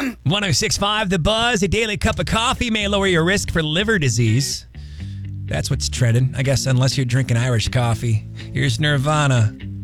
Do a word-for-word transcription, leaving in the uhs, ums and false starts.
one oh six point five The Buzz. A daily cup of coffee may lower your risk for liver disease. That's what's trending. I guess unless you're drinking Irish coffee. Here's Nirvana.